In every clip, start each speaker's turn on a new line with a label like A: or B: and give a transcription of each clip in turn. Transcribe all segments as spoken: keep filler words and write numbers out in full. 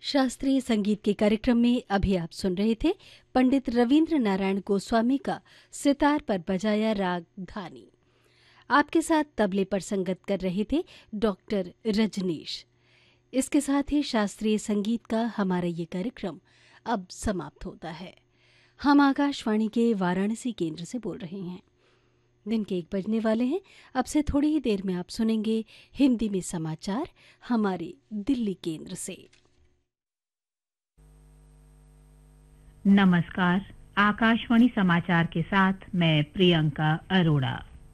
A: शास्त्रीय संगीत के कार्यक्रम में अभी आप सुन रहे थे पंडित रवींद्र नारायण गोस्वामी का सितार पर बजाया राग धानी। आपके साथ तबले पर संगत कर रहे थे डॉक्टर रजनीश। इसके साथ ही शास्त्रीय संगीत का हमारा ये कार्यक्रम अब समाप्त होता है। हम आकाशवाणी के वाराणसी केंद्र से बोल रहे हैं। दिन के एक बजने वाले हैं। अब से थोड़ी ही देर में आप सुनेंगे हिंदी में समाचार हमारे दिल्ली केंद्र से।
B: नमस्कार, आकाशवाणी समाचार के साथ मैं प्रियंका अरोड़ा।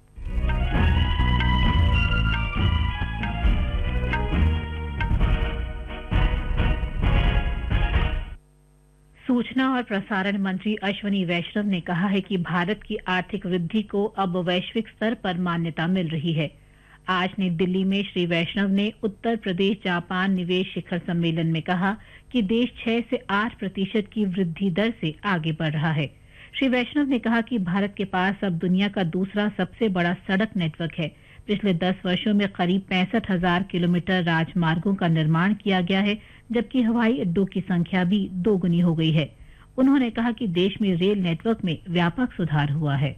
B: सूचना और प्रसारण मंत्री अश्विनी वैष्णव ने कहा है कि भारत की आर्थिक वृद्धि को अब वैश्विक स्तर पर मान्यता मिल रही है। आज नई दिल्ली में श्री वैष्णव ने उत्तर प्रदेश जापान निवेश शिखर सम्मेलन में कहा कि देश छह से आठ प्रतिशत की वृद्धि दर से आगे बढ़ रहा है। श्री वैष्णव ने कहा कि भारत के पास अब दुनिया का दूसरा सबसे बड़ा सड़क नेटवर्क है। पिछले दस वर्षों में करीब पैंसठ हजार किलोमीटर राजमार्गों का निर्माण किया गया है, जबकि हवाई अड्डों की संख्या भी दोगुनी हो गई है। उन्होंने कहा कि देश में रेल नेटवर्क में व्यापक सुधार हुआ है।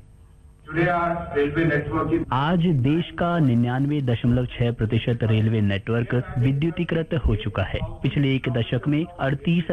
C: आज देश का निन्यानवे दशमलव छह प्रतिशत रेलवे नेटवर्क विद्युतीकृत हो चुका है। पिछले एक दशक में अड़तीस